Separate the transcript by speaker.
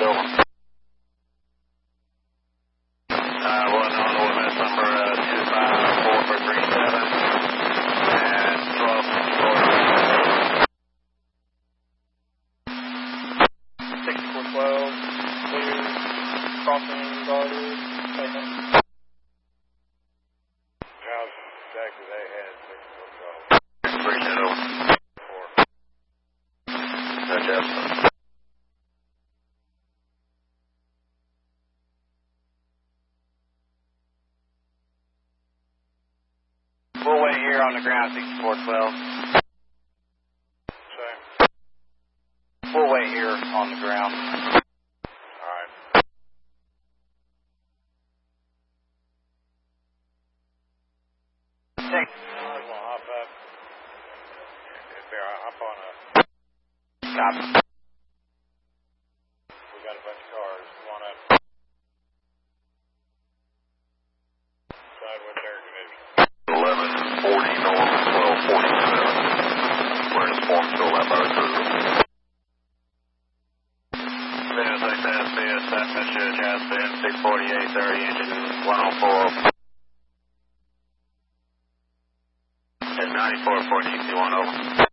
Speaker 1: over. 1 on OMS number 25437 and 12
Speaker 2: 6412, clear, crossing guarded, second.
Speaker 3: How's exactly they had 6412?
Speaker 1: Appreciate it, over.
Speaker 3: 4.
Speaker 1: That's it. We'll wait here on the ground, 6412.
Speaker 3: Same.
Speaker 1: We'll wait here on the ground.
Speaker 3: Alright.
Speaker 1: Take.
Speaker 3: I just want to hop up. If they're hop on a...
Speaker 1: Copy.
Speaker 3: We got a bunch of cars. One up. Side with air conditioning.
Speaker 1: 1140 north, 1247. We're in form to left our crew. There's XSBS, message, Jasper, 64830, engine 104. At 94 for DC 10.